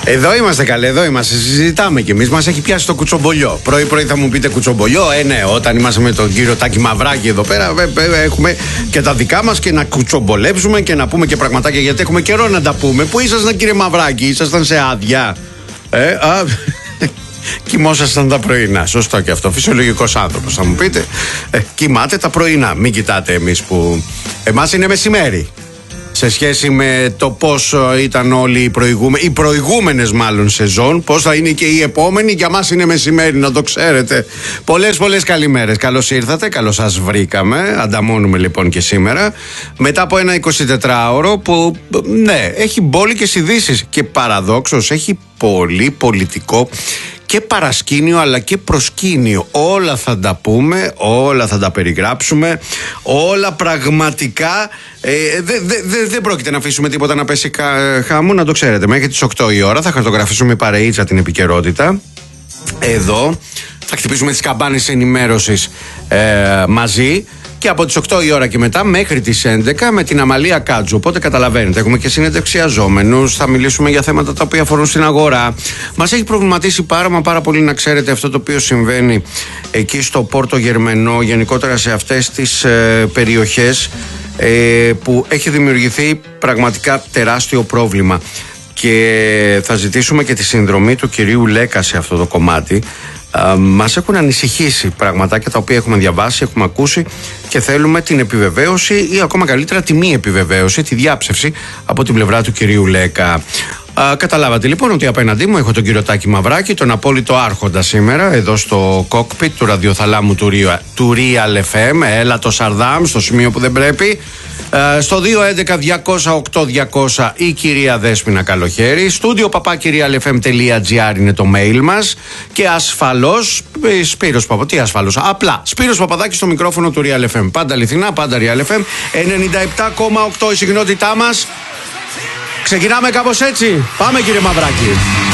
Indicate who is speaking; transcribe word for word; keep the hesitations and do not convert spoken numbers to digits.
Speaker 1: Εδώ είμαστε καλέ, εδώ είμαστε. Συζητάμε κι εμείς. Μας έχει πιάσει το κουτσομπολιό. Πρωί-πρωί θα μου πείτε κουτσομπολιό. Ε, ναι, όταν είμαστε με τον κύριο Τάκη Μαυράκη εδώ πέρα, έχουμε και τα δικά μας και να κουτσομπολέψουμε και να πούμε και πραγματάκια. Γιατί έχουμε καιρό να τα πούμε. Πού ήσασταν, κύριε Μαυράκη, ήσασταν σε άδεια. Ε, α. Κοιμόσασταν τα πρωινά. Σωστό και αυτό. Φυσιολογικός άνθρωπος, θα μου πείτε. Ε, κοιμάτε τα πρωινά. Μην κοιτάτε εμείς που. Εμάς είναι μεσημέρι. Σε σχέση με το πώς ήταν όλοι οι προηγούμενοι, οι προηγούμενες μάλλον σεζόν, πώς θα είναι και οι επόμενοι, για μας είναι μεσημέρι, να το ξέρετε. Πολλές πολλές καλημέρες. Καλώς ήρθατε, καλώς σας βρήκαμε. Ανταμώνουμε λοιπόν και σήμερα. Μετά από ένα εικοσιτετράωρο που, ναι, έχει μπόλικες ειδήσεις και παραδόξως έχει πολύ πολιτικό και παρασκήνιο αλλά και προσκήνιο. Όλα θα τα πούμε, όλα θα τα περιγράψουμε, όλα πραγματικά. Ε, δεν δε, δε, δε πρόκειται να αφήσουμε τίποτα να πέσει χάμου, να το ξέρετε. Μέχρι τις οκτώ η ώρα θα χαρτογραφήσουμε παρεΐτσα την επικαιρότητα. Εδώ θα χτυπήσουμε τις καμπάνες ενημέρωσης ε, μαζί. Και από τις οκτώ η ώρα και μετά μέχρι τις έντεκα με την Αμαλία Κάτζου. Οπότε καταλαβαίνετε, έχουμε και συνεντευξιαζόμενους. Θα μιλήσουμε για θέματα τα οποία αφορούν στην αγορά. Μας έχει προβληματίσει πάρα μα πάρα πολύ να ξέρετε αυτό το οποίο συμβαίνει εκεί στο Πόρτο Γερμενό, γενικότερα σε αυτές τις ε, περιοχές ε, που έχει δημιουργηθεί πραγματικά τεράστιο πρόβλημα. Και θα ζητήσουμε και τη συνδρομή του κυρίου Λέκα σε αυτό το κομμάτι. Uh, μας έχουν ανησυχήσει πραγματάκια τα οποία έχουμε διαβάσει, έχουμε ακούσει και θέλουμε την επιβεβαίωση ή ακόμα καλύτερα τη μη επιβεβαίωση, τη διάψευση από την πλευρά του κυρίου Λέκα. Uh, καταλάβατε λοιπόν ότι απέναντί μου έχω τον κύριο Τάκη Μαυράκη, τον απόλυτο άρχοντα σήμερα εδώ στο κόκπιτ του ραδιοθαλάμου του, του Real εφ εμ. Έλα το Σαρδάμ στο σημείο που δεν πρέπει. Uh, στο δύο έντεκα διακόσια οκτώ διακόσια η κυρία Δέσποινα Καλοχέρη. Στούντιο παπάκυριαλεφm.gr είναι το mail μας. Και ασφαλώς Σπύρος Παπα. Τι ασφαλώς, απλά Σπύρος Παπαδάκης στο μικρόφωνο του Real εφ εμ. Πάντα αληθινά, πάντα Real εφ εμ. ενενήντα επτά κόμμα οκτώ η συχνότητά μας. Ξεκινάμε κάπως έτσι. Πάμε, κύριε Μαυράκη.